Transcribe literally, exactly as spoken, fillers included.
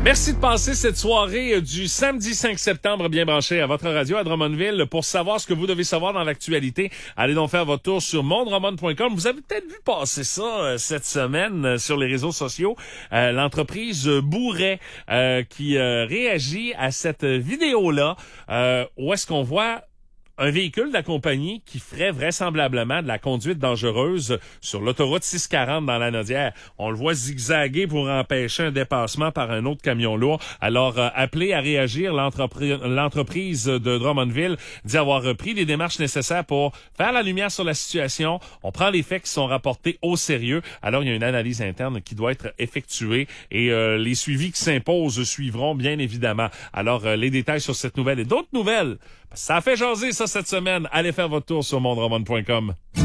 Merci de passer cette soirée du samedi cinq septembre bien branché à votre radio à Drummondville. Pour savoir ce que vous devez savoir dans l'actualité, allez donc faire votre tour sur mon drummond point com. Vous avez peut-être vu passer ça euh, cette semaine euh, sur les réseaux sociaux. Euh, l'entreprise Bourret euh, qui euh, réagit à cette vidéo-là euh, où est-ce qu'on voit un véhicule de la compagnie qui ferait vraisemblablement de la conduite dangereuse sur l'autoroute six cent quarante dans la Nodière. On le voit zigzaguer pour empêcher un dépassement par un autre camion lourd. Alors, euh, appelez à réagir. L'entreprise, l'entreprise de Drummondville dit avoir pris les démarches nécessaires pour faire la lumière sur la situation. On prend les faits qui sont rapportés au sérieux. Alors, il y a une analyse interne qui doit être effectuée et euh, les suivis qui s'imposent suivront bien évidemment. Alors, euh, les détails sur cette nouvelle et d'autres nouvelles, ça a fait jaser ça cette semaine. Allez faire votre tour sur mon drummond point com.